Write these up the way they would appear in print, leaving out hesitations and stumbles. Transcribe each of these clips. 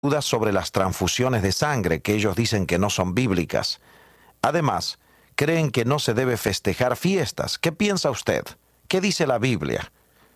dudas sobre las transfusiones de sangre, que ellos dicen que no son bíblicas. Además, creen que no se debe festejar fiestas. ¿Qué piensa usted? ¿Qué dice la Biblia?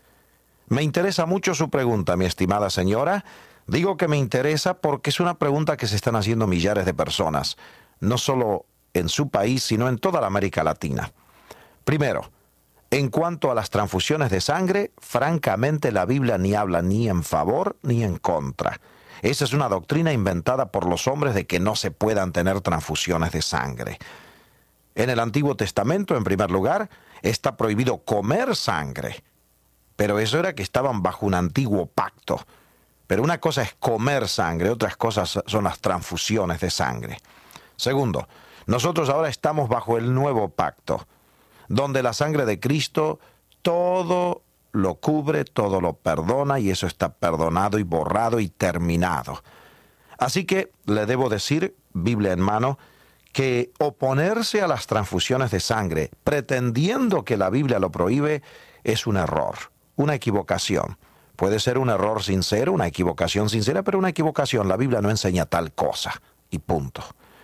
Me interesa mucho su pregunta, mi estimada señora. Digo que me interesa porque es una pregunta que se están haciendo millares de personas, no solo en su país, sino en toda la América Latina. Primero, en cuanto a las transfusiones de sangre, francamente la Biblia ni habla ni en favor ni en contra. Esa es una doctrina inventada por los hombres de que no se puedan tener transfusiones de sangre. En el Antiguo Testamento, en primer lugar, está prohibido comer sangre. Pero eso era que estaban bajo un antiguo pacto. Pero una cosa es comer sangre, otras cosas son las transfusiones de sangre. Segundo, nosotros ahora estamos bajo el nuevo pacto, donde la sangre de Cristo todo lo cubre, todo lo perdona, y eso está perdonado y borrado y terminado. Así que le debo decir, Biblia en mano, que oponerse a las transfusiones de sangre, pretendiendo que la Biblia lo prohíbe, es un error, una equivocación. Puede ser un error sincero, una equivocación sincera, pero una equivocación. La Biblia no enseña tal cosa, y punto.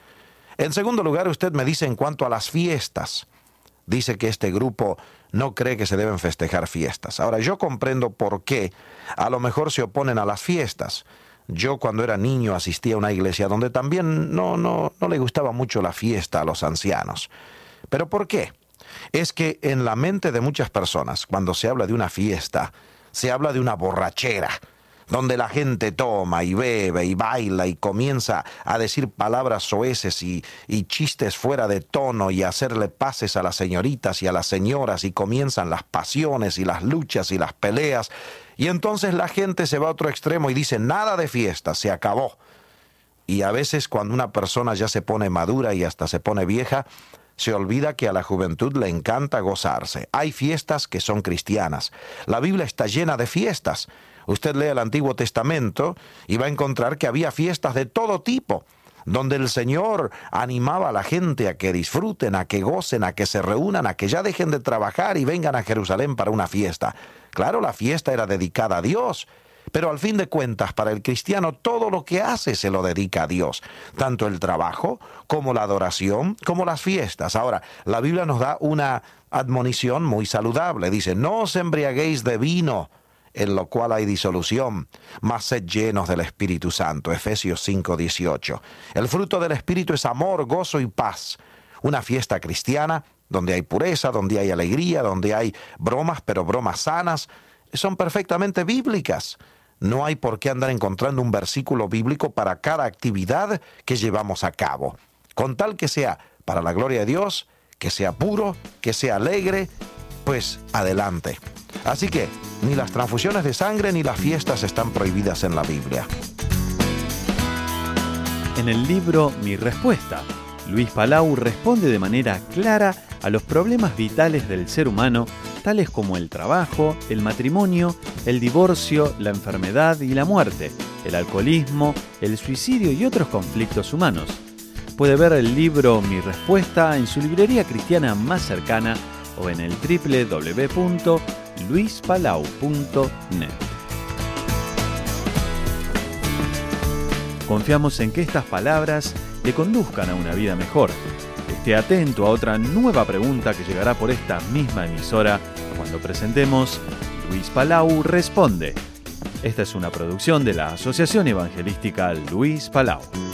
En segundo lugar, usted me dice en cuanto a las fiestas. Dice que este grupo no cree que se deben festejar fiestas. Ahora, yo comprendo por qué a lo mejor se oponen a las fiestas. Yo cuando era niño asistía a una iglesia donde también no le gustaba mucho la fiesta a los ancianos. ¿Pero por qué? Es que en la mente de muchas personas, cuando se habla de una fiesta, se habla de una borrachera, donde la gente toma y bebe y baila y comienza a decir palabras soeces y chistes fuera de tono y a hacerle pases a las señoritas y a las señoras, y comienzan las pasiones y las luchas y las peleas, y entonces la gente se va a otro extremo y dice nada de fiesta, se acabó. Y a veces cuando una persona ya se pone madura y hasta se pone vieja, se olvida que a la juventud le encanta gozarse. Hay fiestas que son cristianas. La Biblia está llena de fiestas. Usted lee el Antiguo Testamento y va a encontrar que había fiestas de todo tipo, donde el Señor animaba a la gente a que disfruten, a que gocen, a que se reúnan, a que ya dejen de trabajar y vengan a Jerusalén para una fiesta. Claro, la fiesta era dedicada a Dios, pero al fin de cuentas, para el cristiano, todo lo que hace se lo dedica a Dios. Tanto el trabajo, como la adoración, como las fiestas. Ahora, la Biblia nos da una admonición muy saludable. Dice, no os embriaguéis de vino, en lo cual hay disolución, mas sed llenos del Espíritu Santo. Efesios 5:18. El fruto del Espíritu es amor, gozo y paz. Una fiesta cristiana, donde hay pureza, donde hay alegría, donde hay bromas, pero bromas sanas, son perfectamente bíblicas. No hay por qué andar encontrando un versículo bíblico para cada actividad que llevamos a cabo. Con tal que sea para la gloria de Dios, que sea puro, que sea alegre, pues adelante. Así que ni las transfusiones de sangre ni las fiestas están prohibidas en la Biblia. En el libro Mi Respuesta, Luis Palau responde de manera clara a los problemas vitales del ser humano, tales como el trabajo, el matrimonio, el divorcio, la enfermedad y la muerte, el alcoholismo, el suicidio y otros conflictos humanos. Puede ver el libro Mi Respuesta en su librería cristiana más cercana o en el www.luispalau.net. Confiamos en que estas palabras le conduzcan a una vida mejor. Esté atento a otra nueva pregunta que llegará por esta misma emisora cuando presentemos Luis Palau Responde. Esta es una producción de la Asociación Evangelística Luis Palau.